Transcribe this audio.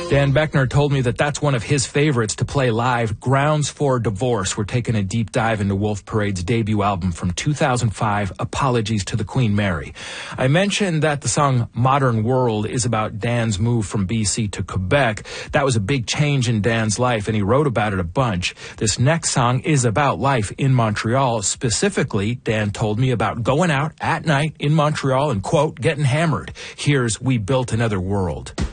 Dan Beckner told me that that's one of his favorites to play live, Grounds for Divorce. We're taking a deep dive into Wolf Parade's debut album from 2005, Apologies to the Queen Mary. I mentioned that the song Modern World is about Dan's move from BC to Quebec. That was a big change in Dan's life, and he wrote about it a bunch. This next song is about life in Montreal. Specifically, Dan told me about going out at night in Montreal and, quote, getting hammered. Here's We Built Another World.